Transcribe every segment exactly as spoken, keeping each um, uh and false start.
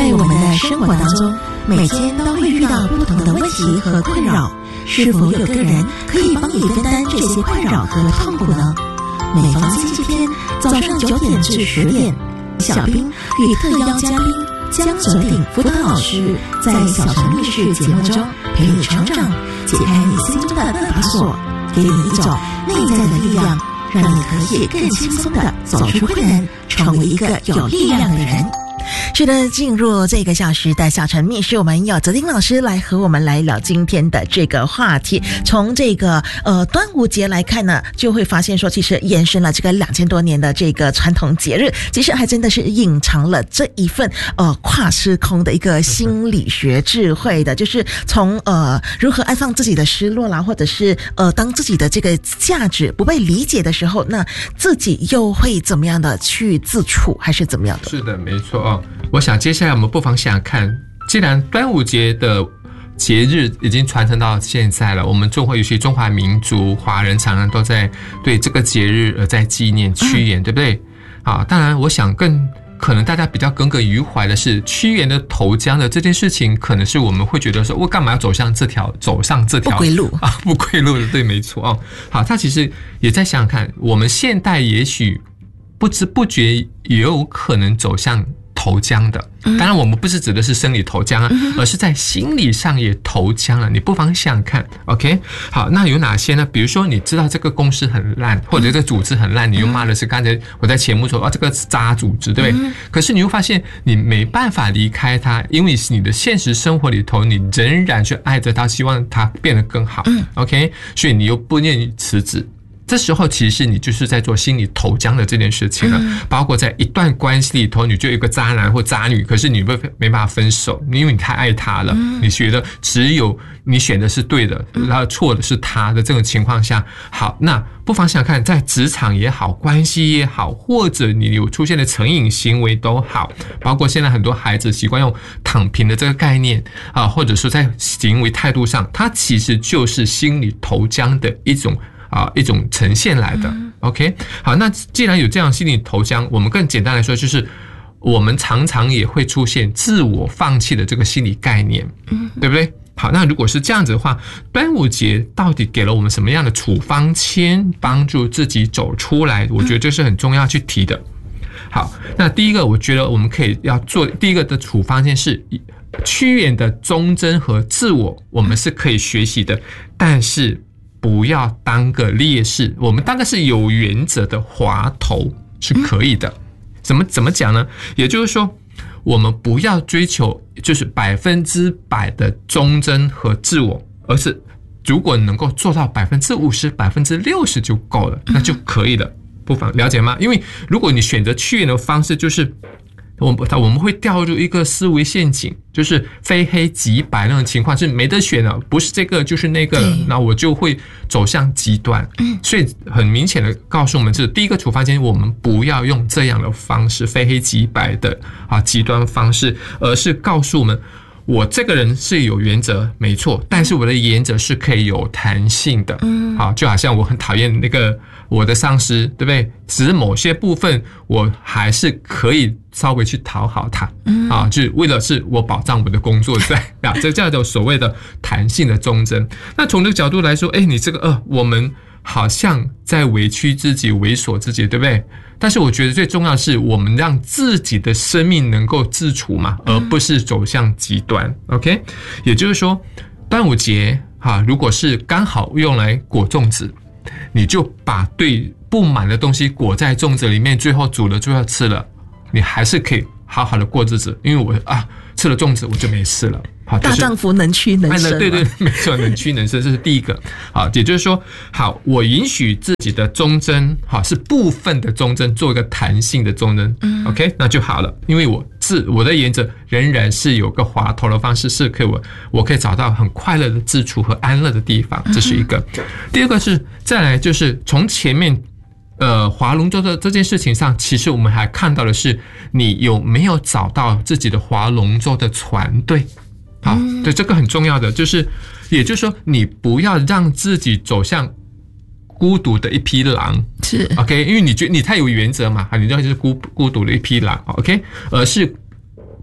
在我们的生活当中，每天都会遇到不同的问题和困扰，是否有个人可以帮你分担这些困扰和痛苦呢？每逢星期天早上九点至十点，小兵与特邀嘉宾江泽鼎辅导老师在小城密室节目中陪你成长，解开你心中的那把锁，给你一种内在的力量，让你可以更轻松地走出困难，成为一个有力量的人。 是的，进入这个小时的小城密室，我们有泽丁老师来和我们来聊今天的这个话题。从这个呃端午节来看呢，就会发现说，其实延伸了这个两千多年的这个传统节日，其实还真的是隐藏了这一份呃跨时空的一个心理学智慧的，就是从呃如何安放自己的失落啦，或者是呃当自己的这个价值不被理解的时候，那自己又会怎么样的去自处，还是怎么样的？ 是的，没错哦。我想接下来我们不妨想想看，既然端午节的节日已经传承到现在了，我们中华尤其中华民族华人常常都在对这个节日而在纪念屈原、嗯、对不对？啊，当然我想更可能大家比较耿耿于怀的是屈原的投江的这件事情，可能是我们会觉得说，我干嘛要走向这条走上这条不归路啊？不归路的，对，没错哦。好，他其实也在想想看，我们现代也许不知不觉也有可能走向投江的，当然我们不是指的是生理投江啊，而是在心理上也投江了。你不妨想想看 ，OK？ 好，那有哪些呢？比如说你知道这个公司很烂，或者这个组织很烂，你又骂的是刚才我在节目说啊，这个渣组织，对不对？可是你会发现你没办法离开它，因为你的现实生活里头，你仍然去爱着它，希望它变得更好 ，OK？ 所以你又不愿意辞职。这时候其实你就是在做心理投江的这件事情了、嗯、包括在一段关系里头，你就有一个渣男或渣女，可是你没没办法分手，因为你太爱他了、嗯、你觉得只有你选的是对的，然后错的是他的这种情况下，好，那不妨想想看，在职场也好，关系也好，或者你有出现的成瘾行为都好，包括现在很多孩子习惯用躺平的这个概念啊，或者说在行为态度上，它其实就是心理投江的一种啊，一种呈现来的 ，OK， 好，那既然有这样心理投江，我们更简单来说，就是我们常常也会出现自我放弃的这个心理概念，对不对？好，那如果是这样子的话，端午节到底给了我们什么样的处方签，帮助自己走出来？我觉得这是很重要去提的。好，那第一个，我觉得我们可以要做第一个的处方签是屈原的忠贞和自我，我们是可以学习的，但是不要当个烈士，我们当个是有原则的滑头是可以的。怎么怎么讲呢？也就是说，我们不要追求就是百分之百的忠贞和自我，而是如果能够做到百分之五十、百分之六十就够了，那就可以了。不妨了解吗？因为如果你选择屈原的方式，就是我们我们会掉入一个思维陷阱，就是非黑即白那种情况，是没得选了，不是这个就是那个，那我就会走向极端。所以很明显的告诉我们，是第一个处方签，我们不要用这样的方式，非黑即白的啊极端方式，而是告诉我们，我这个人是有原则，没错，但是我的原则是可以有弹性的。嗯，好，就好像我很讨厌那个我的上司，对不对？只是某些部分我还是可以稍微去讨好他，嗯，啊，就是为了是我保障我的工作在啊，这叫做所谓的弹性的忠贞。那从这个角度来说，哎，你这个呃，我们好像在委屈自己、猥琐自己，对不对？但是我觉得最重要的是，我们让自己的生命能够自处嘛，而不是走向极端。OK， 也就是说，端午节哈，如果是刚好用来裹粽子，你就把对不满的东西裹在粽子里面，最后煮了最后吃了，你还是可以好好的过日子，因为我啊吃了粽子我就没事了。好，就是、 大丈夫能屈能伸， 对对，没错，能屈能伸，这是第一个。好，也就是说，好，我允许自己的忠贞，好，是部分的忠贞，做一个弹性的忠贞、嗯、，OK， 那就好了，因为我自我的原则仍然是有个滑头的方式，是可以我我可以找到很快乐的自处和安乐的地方，这是一个。嗯、第二个是再来就是从前面。呃，划龙舟的这件事情上，其实我们还看到的是，你有没有找到自己的划龙舟的船队？好，对，这个很重要的，就是，也就是说，你不要让自己走向孤独的一匹狼， 是 OK， 因为你觉得你太有原则嘛，你知道就是孤孤独的一匹狼 ，OK， 而是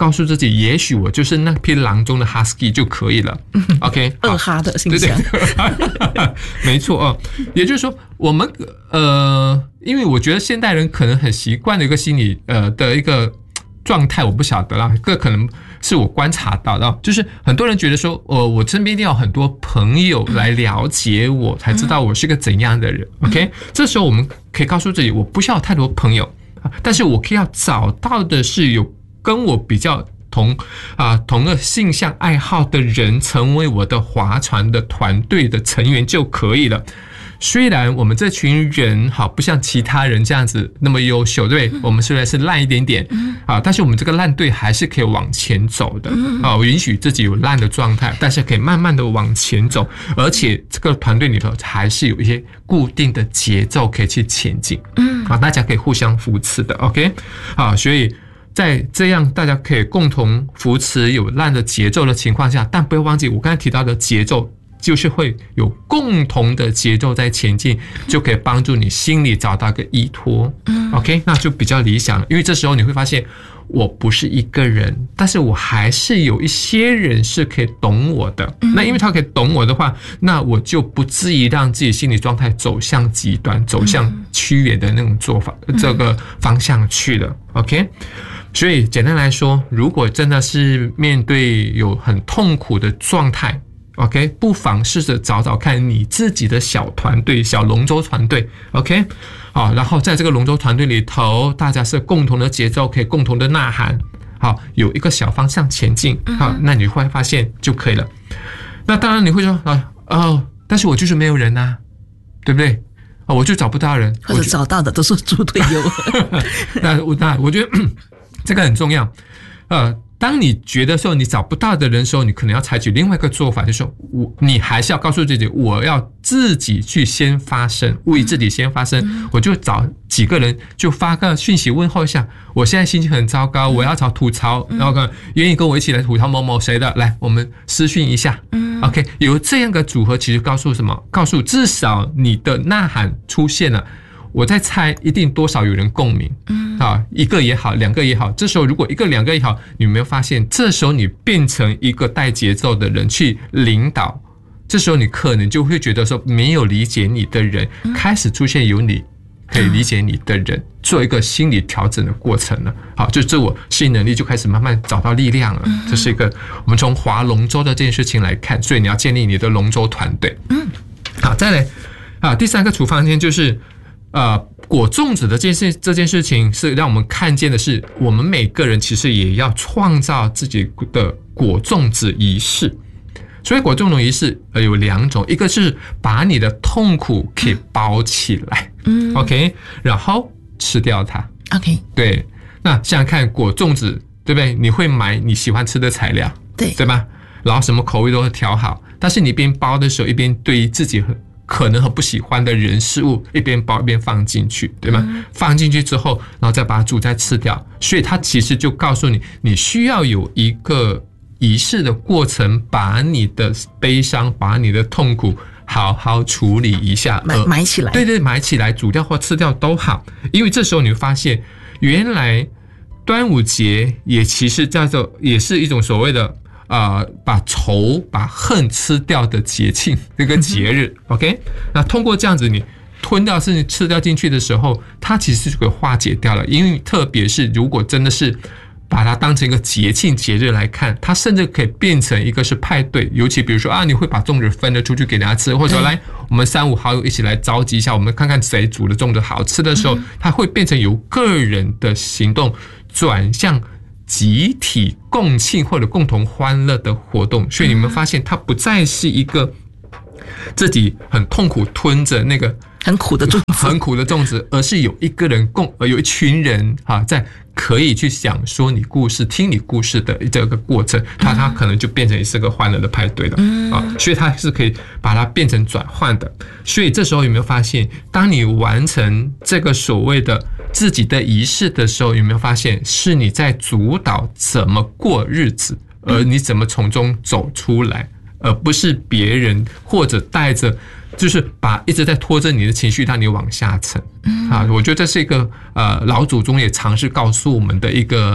告诉自己，也许我就是那匹狼中的 husky 就可以了。OK， 二哈的形象， 对对没错哦。也就是说，我们呃，因为我觉得现代人可能很习惯的一个心理呃的一个状态，我不晓得啦，这可能是我观察到的，就是很多人觉得说，呃，我身边一定要有很多朋友来了解我，才知道我是个怎样的人。OK， 这时候我们可以告诉自己，我不需要太多朋友，但是我可以要找到的是有跟我比较同啊同个性向爱好的人，成为我的划船的团队的成员就可以了。虽然我们这群人好不像其他人这样子那么优秀，对不对？我们虽然是烂一点点啊，但是我们这个烂队还是可以往前走的啊。我允许自己有烂的状态，但是可以慢慢的往前走，而且这个团队里头还是有一些固定的节奏可以去前进。嗯，啊，大家可以互相扶持的。OK， 啊，所以在这样大家可以共同扶持有烂的节奏的情况下，但不要忘记我刚才提到的节奏。就是会有共同的节奏在前进，就可以帮助你心里找到一个依托。OK， 那就比较理想了，因为这时候你会发现，我不是一个人，但是我还是有一些人是可以懂我的。那因为他可以懂我的话，那我就不至于让自己心理状态走向极端，走向趋远的那种做法，这个方向去了。OK。所以简单来说，如果真的是面对有很痛苦的状态， OK， 不妨试着找找看你自己的小团队、小龙舟团队 ，OK， 好，然后在这个龙舟团队里头，大家是共同的节奏，可以共同的呐喊，好，有一个小方向前进，好，那你会发现就可以了。那当然你会说啊，哦，但是我就是没有人啊，对不对？哦，我就找不到人， 或者找到的都是猪队友。 那我那我觉得这个很重要，呃。当你觉得说你找不到的人的时候，你可能要采取另外一个做法，就是说我你还是要告诉自己，我要自己去先发声，为自己先发声。我就找几个人就发个讯息问候一下，我现在心情很糟糕，我要找吐槽，然后愿意跟我一起来吐槽某某谁的，来我们私讯一下。OK， 有这样的组合，其实告诉什么？告诉至少你的呐喊出现了。我在猜，一定多少有人共鸣，嗯，啊，一个也好，两个也好。这时候如果一个、两个也好，你有没有发现，这时候你变成一个带节奏的人去领导，这时候你可能就会觉得说，没有理解你的人开始出现有你可以理解你的人，做一个心理调整的过程了。好，就自我适应能力就开始慢慢找到力量了。这是一个我们从划龙舟的这件事情来看，所以你要建立你的龙舟团队。嗯，好，再来啊，第三个处方间就是。呃，果粽子的这件事，这件事情是让我们看见的是，我们每个人其实也要创造自己的果粽子仪式。所以果粽子仪式呃有两种，一个是把你的痛苦给包起来，嗯 ，OK， 然后吃掉它 ，OK， 对。那想想看，果粽子对不对？你会买你喜欢吃的材料， 对对吧？然后什么口味都会调好，但是你一边包的时候，一边对于自己很。可能很不喜欢的人事物，一边包一边放进去，对吗？嗯、放进去之后，然后再把它煮，再吃掉。所以它其实就告诉你，你需要有一个仪式的过程，把你的悲伤、把你的痛苦好好处理一下， 埋埋起来。 对对，埋起来，煮掉或吃掉都好。因为这时候你会发现，原来端午节也其实叫做，也是一种所谓的。呃，把仇把恨吃掉的节庆，这个节日 ，OK， 那通过这样子，你吞掉甚至吃掉进去的时候，它其实就给化解掉了。因为特别是如果真的是把它当成一个节庆节日来看，它甚至可以变成一个是派对。尤其比如说啊，你会把粽子分了出去给大家吃，或者说来我们三五好友一起来召集一下，我们看看谁煮的粽子好吃的时候，它会变成由个人的行动转向。集体共庆或者共同欢乐的活动，所以你们发现它不再是一个自己很痛苦吞着那个很苦的粽子， 很苦的粽子，而是有一个人共，有一群人哈，在可以去讲说你故事、听你故事的这个过程，它它可能就变成是个欢乐的派对了啊，所以它是可以把它变成转换的。所以这时候有没有发现，当你完成这个所谓的自己的仪式的时候，有没有发现是你在主导怎么过日子，而你怎么从中走出来，而不是别人或者带着就是把一直在拖着你的情绪让你往下沉啊！我觉得这是一个呃老祖宗也尝试告诉我们的一个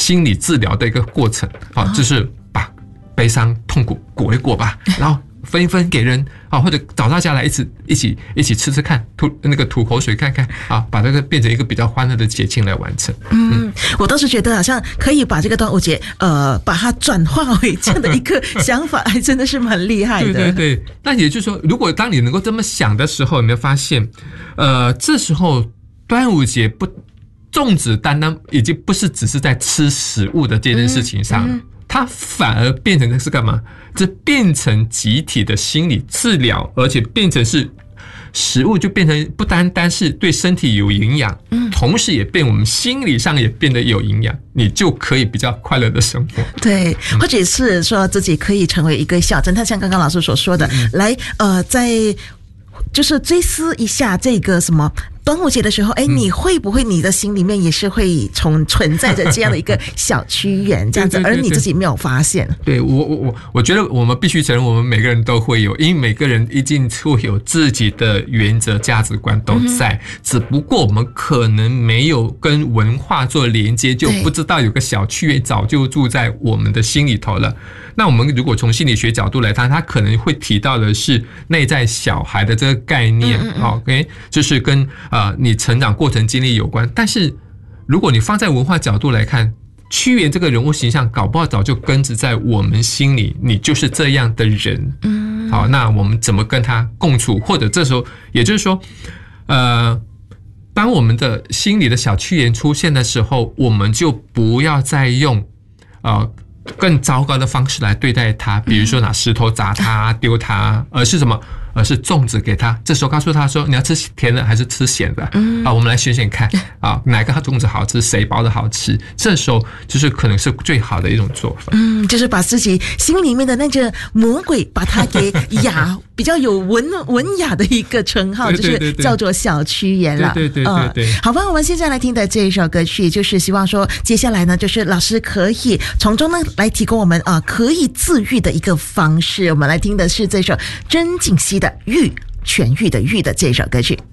心理治疗的一个过程啊，就是把悲伤痛苦裹一裹吧，然后分一分给人啊，或者找大家来一起一起一起吃吃看，吐那个吐口水看看啊，把这个变成一个比较欢乐的节庆来完成。 嗯，嗯我倒是觉得好像可以把这个端午节呃把它转化为这样的一个想法，还真的是蛮厉害的。 对对对，那也就是说，如果当你能够这么想的时候，有没有发现，呃，这时候端午节不粽子单单已经不是只是在吃食物的这件事情上。嗯嗯它反而变成的是干嘛？这变成集体的心理治疗，而且变成是食物，就变成不单单是对身体有营养，嗯，同时也变我们心理上也变得有营养，你就可以比较快乐的生活。 对，或者是说自己可以成为一个小侦探，像刚刚老师所说的，嗯、来呃，在就是追思一下这个什么。端午节的时候，哎，你会不会你的心里面也是会存存在着这样的一个小屈原这样子，对对对对，而你自己没有发现？ 对，我我我我觉得我们必须承认，我们每个人都会有，因为每个人一定会有自己的原则、价值观都在，嗯、只不过我们可能没有跟文化做连接，就不知道有个小屈原早就住在我们的心里头了。那我们如果从心理学角度来看，他可能会提到的是内在小孩的这个概念，嗯嗯嗯 OK， 就是跟呃你成长过程经历有关。但是如果你放在文化角度来看，屈原这个人物形象搞不好早就根植在我们心里，你就是这样的人。嗯，好，那我们怎么跟他共处？或者这时候，也就是说，呃，当我们的心里的小屈原出现的时候，我们就不要再用呃。更糟糕的方式来对待他，比如说拿石头砸他、丢他，而是什么？而是粽子给他。这时候告诉他说：“你要吃甜的还是吃咸的？”嗯、啊，我们来选选看啊，哪个粽子好吃，谁包的好吃？这时候就是可能是最好的一种做法。 嗯，就是把自己心里面的那个魔鬼，把它给雅，比较有文文雅的一个称号，就是叫做小屈原了。 对对对对 对, 对、嗯。 好吧，我们现在来听的这一首歌曲，就是希望说，接下来呢，就是老师可以从中呢来提供我们呃可以自愈的一个方式。我们来听的是这首曾静熙的《愈》，痊愈的愈的这首歌曲。